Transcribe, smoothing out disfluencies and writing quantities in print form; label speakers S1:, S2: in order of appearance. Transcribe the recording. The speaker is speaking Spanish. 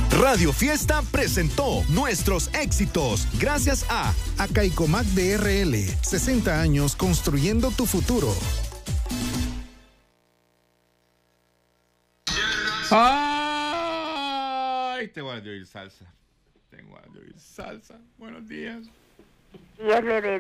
S1: Radio Fiesta presentó nuestros éxitos gracias a
S2: Acaicomac DRL, 60 años construyendo tu futuro.
S3: ¡Ay! Tengo ganas de oír salsa. Buenos días.